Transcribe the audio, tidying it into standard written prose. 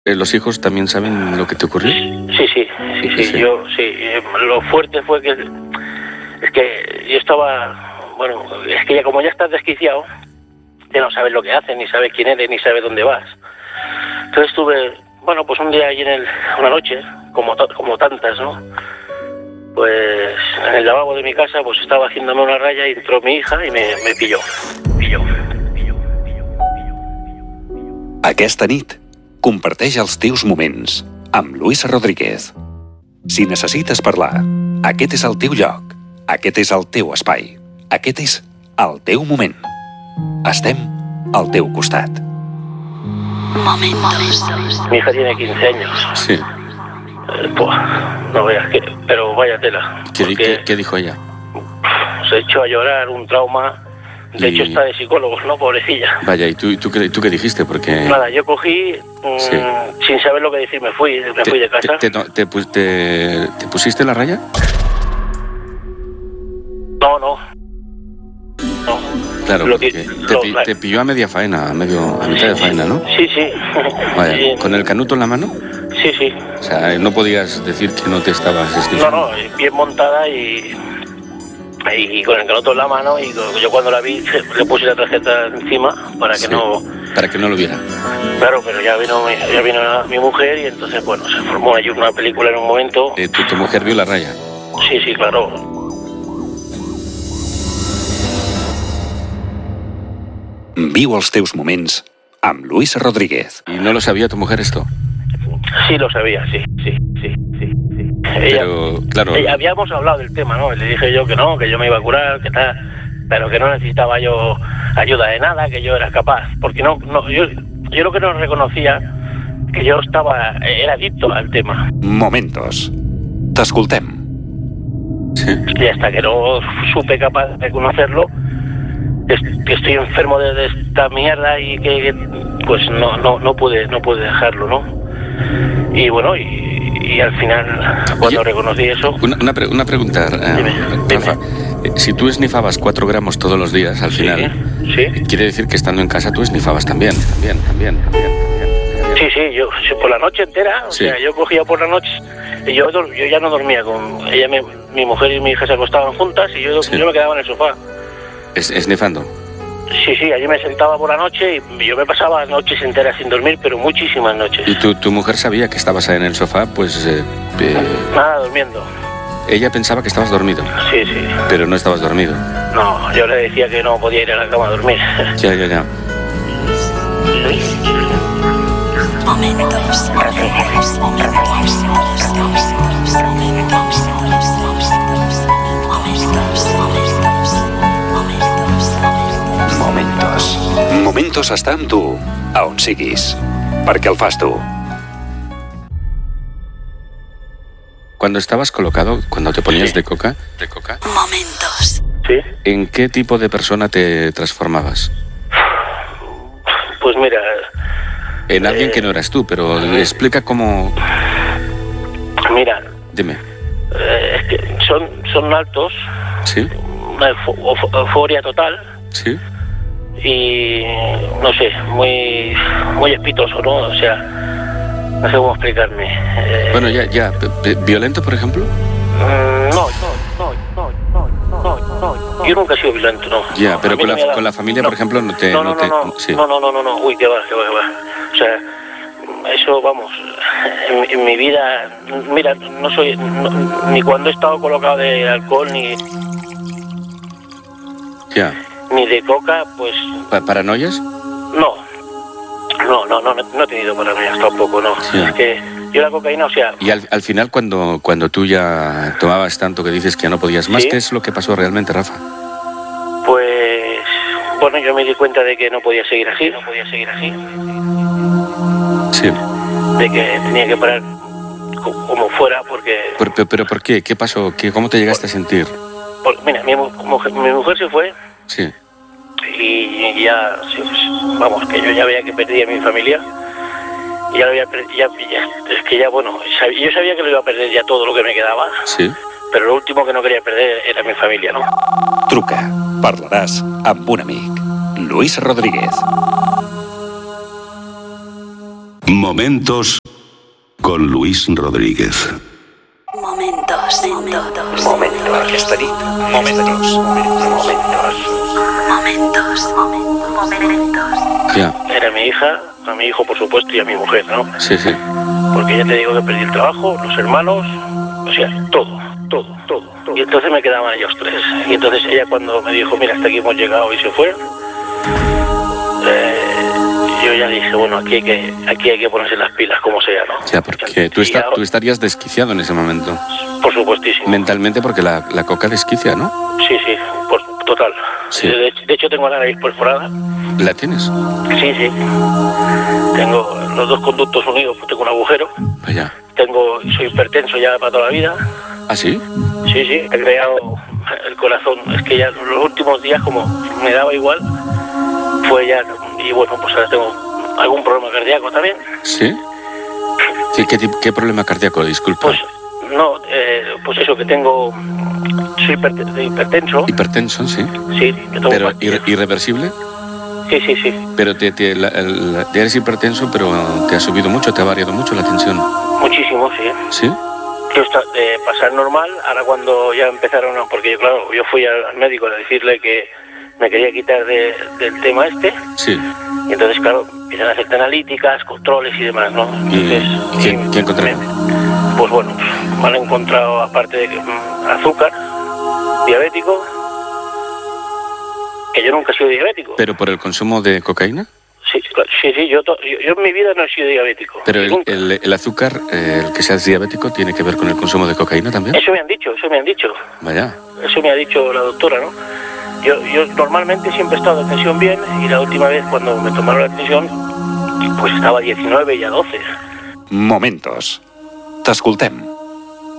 ¿Los hijos también saben lo que te ocurrió? Sí. Yo, sí. Lo fuerte fue que... Es que yo estaba... Bueno, es que ya como ya estás desquiciado, ya no sabes lo que hacen, ni sabes quién eres, ni sabes dónde vas. Entonces estuve, bueno, pues un día allí una noche, como tantas, ¿no? Pues en el lavabo de mi casa, pues estaba haciéndome una raya y entró mi hija y me pilló. Aquesta nit, comparteix els teus moments amb Luis Rodríguez. Si necessites parlar, aquest és el teu lloc, aquest és el teu espai, aquest és el teu moment. Estem al teu costat. Momentos. Mi hija tiene 15 años. Sí. Pues, no veas que... Pero vaya tela. ¿Qué dijo ella? Se echó a llorar, un trauma. De hecho está de psicólogos, ¿no? Pobrecilla. Vaya, ¿y tú qué dijiste? Porque... Nada, yo cogí, sin saber lo que decir, me fui de casa. ¿Te pusiste la raya? No. Claro, porque te pilló a media faena, a mitad de faena, ¿no? Sí. Vaya, Sí. ¿con el canuto en la mano? Sí. O sea, no podías decir que no te estabas estirando. No, bien montada y con el canuto en la mano, y yo cuando la vi le puse la tarjeta encima para que Para que no lo viera. Claro, pero ya vino mi mujer y entonces, bueno, se formó allí una película en un momento. ¿Tu mujer vio la raya? Sí, claro. Viu els teus moments amb Luis Rodríguez. ¿Y no lo sabía tu mujer esto? Sí, lo sabía, sí. Pero, claro... Habíamos hablado del tema, ¿no? Le dije yo que no, que yo me iba a curar, que tal, pero que no necesitaba yo ayuda de nada, que yo era capaz. Porque yo lo que no reconocía, que yo era adicto al tema. Momentos. T'escoltem. Sí. Y hasta que no supe capaz de reconocerlo, que estoy enfermo de esta mierda y que pues no pude dejarlo, ¿no? Y bueno, y al final, cuando reconocí eso... Una pregunta, Rafa. Si tú esnifabas 4 gramos todos los días, al final, ¿Sí? quiere decir que estando en casa tú esnifabas también. Sí, yo por la noche entera, o sea, yo cogía por la noche y yo ya no dormía con ella, mi mujer y mi hija se acostaban juntas y yo me quedaba en el sofá. ¿Esnifando? Sí, allí me sentaba por la noche y yo me pasaba noches enteras sin dormir, pero muchísimas noches. ¿Y tu mujer sabía que estabas ahí en el sofá? Pues... Nada, durmiendo. Ella pensaba que estabas dormido. Sí. Pero no estabas dormido. No, yo le decía que no podía ir a la cama a dormir. Ya. Luis. Momentos. Momentos està amb tu, a on siguis, perquè el fas tu. Cuando estabas colocado, cuando te ponías de coca, Momentos. ¿Sí? ¿en qué tipo de persona te transformabas? Pues mira... En alguien que no eras tú, pero explica cómo... Mira... Dime. Es que son altos. ¿Sí? Una euforia total. ¿Sí? Y no sé, muy espitoso, ¿no? O sea, no sé cómo explicarme. Bueno, ya. ¿Violento, por ejemplo? No. Yo nunca he sido violento, no. Ya, pero con la familia, por ejemplo, no. Sí. No. Uy, qué va. O sea, eso, vamos, en mi vida, mira, no soy, ni cuando he estado colocado de alcohol, ni... Ya. Ni de coca, pues... ¿Paranoias? No he tenido paranoias tampoco, no. Sí. Es que yo la cocaína, o sea... Y al final, cuando tú ya tomabas tanto que dices que ya no podías más, ¿qué es lo que pasó realmente, Rafa? Pues... Bueno, yo me di cuenta de que no podía seguir así. Sí. De que tenía que parar como fuera, porque... ¿Pero por qué? ¿Qué pasó? ¿Cómo te llegaste a sentir? Mira, mi mujer se fue... Sí. Y ya, sí, pues, vamos, que yo ya veía que perdía a mi familia. Y ya lo había perdido, es que ya, bueno, yo sabía que lo iba a perder ya todo lo que me quedaba. Sí. Pero lo último que no quería perder era mi familia, ¿no? Truca, parlaràs amb un amic. Luis Rodríguez. Momentos con Luis Rodríguez. Momentos. Aquesta nit. Momentos. Ya. Era mi hija, a mi hijo por supuesto y a mi mujer, ¿no? Sí, sí. Porque ya te digo que perdí el trabajo, los hermanos, o sea, todo. Y entonces me quedaban ellos tres. Y entonces ella cuando me dijo, mira, hasta aquí hemos llegado y se fue, yo ya dije, bueno, aquí hay que ponerse las pilas como sea, ¿no? Ya, porque tú estarías desquiciado en ese momento. Por supuestísimo. Mentalmente, porque la coca desquicia, ¿no? Sí, total. Sí. De hecho tengo la nariz perforada. ¿La tienes? Sí. Tengo los dos conductos unidos, pues tengo un agujero. Vaya. Soy hipertenso ya para toda la vida. ¿Ah, sí? Sí, he creado el corazón. Es que ya los últimos días, como me daba igual, fue ya. Y bueno, pues ahora tengo algún problema cardíaco también. ¿Sí? ¿Qué problema cardíaco? Disculpa. Pues no, pues eso, que tengo. Soy hipertenso. Hipertenso, sí. Sí, que tengo. ¿Pero irreversible? Sí. Pero te eres hipertenso, pero te ha subido mucho, te ha variado mucho la tensión. Muchísimo, sí. ¿Sí? Yo de pasar normal, ahora cuando ya empezaron, porque claro, yo fui al médico a decirle que me quería quitar del tema este. Sí. Y entonces, claro, empiezan a hacerte analíticas, controles y demás, ¿no? Entonces, ¿Qué encontraron? Pues bueno, me han encontrado, aparte de azúcar, diabético, que yo nunca he sido diabético. ¿Pero por el consumo de cocaína? Sí, yo en mi vida no he sido diabético. Pero el azúcar, el que seas diabético, ¿tiene que ver con el consumo de cocaína también? Eso me han dicho. Vaya. Eso me ha dicho la doctora, ¿no? Yo normalmente siempre he estado de tensión bien, y la última vez cuando me tomaron la tensión, pues estaba a 19 y a 12. Momentos. T'escoltem.